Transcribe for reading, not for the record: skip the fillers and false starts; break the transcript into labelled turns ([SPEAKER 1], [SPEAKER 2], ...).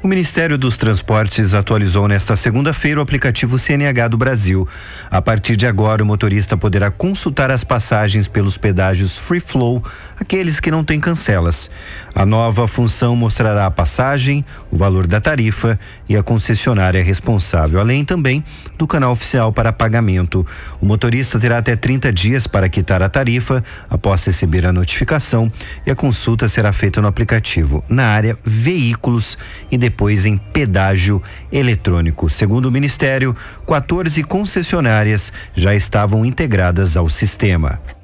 [SPEAKER 1] O Ministério dos Transportes atualizou nesta segunda-feira o aplicativo CNH do Brasil. A partir de agora, o motorista poderá consultar as passagens pelos pedágios Free Flow, aqueles que não têm cancelas. A nova função mostrará a passagem, o valor da tarifa e a concessionária responsável, além também do canal oficial para pagamento. O motorista terá até 30 dias para quitar a tarifa após receber a notificação e a consulta será feita no aplicativo, na área Veículos e depois em pedágio eletrônico. Segundo o Ministério, 14 concessionárias já estavam integradas ao sistema.